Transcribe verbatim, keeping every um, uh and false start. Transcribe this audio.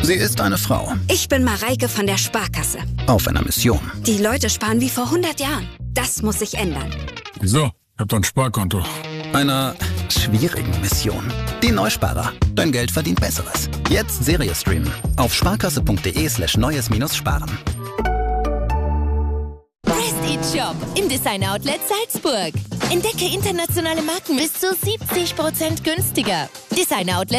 Sie ist eine Frau. Ich bin Mareike von der Sparkasse. Auf einer Mission. Die Leute sparen wie vor hundert Jahren. Das muss sich ändern. Wieso? Ich hab doch ein Sparkonto. Einer schwierigen Mission. Die Neusparer. Dein Geld verdient Besseres. Jetzt Serie streamen. Auf sparkasse.de slash neues minus sparen. Prestige Shop im Design Outlet Salzburg. Entdecke internationale Marken bis zu siebzig Prozent günstiger. Design Outlet